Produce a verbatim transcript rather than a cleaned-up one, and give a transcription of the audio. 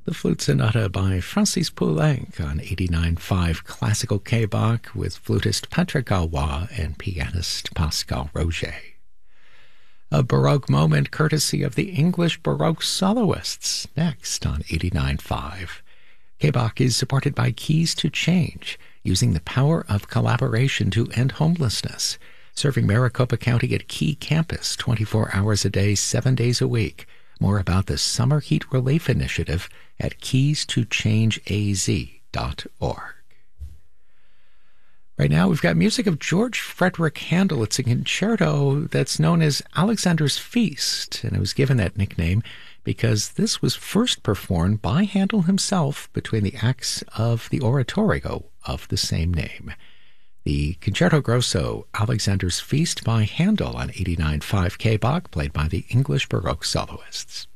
The Flute Sonata by Francis Poulenc on eighty-nine point five Classical K-Bach with flutist Patrick Galois and pianist Pascal Roger. A Baroque moment courtesy of the English Baroque soloists next on eighty-nine point five. K-Bach is supported by Keys to Change, using the power of collaboration to end homelessness, serving Maricopa County at Key Campus twenty-four hours a day, seven days a week. More about the Summer Heat Relief Initiative at keys to change a z dot org. Right now we've got music of George Frederick Handel. It's a concerto that's known as Alexander's Feast, and it was given that nickname because this was first performed by Handel himself between the acts of the oratorio of the same name. The Concerto Grosso, Alexander's Feast by Handel on eighty-nine point five K-Bach, played by the English Baroque soloists.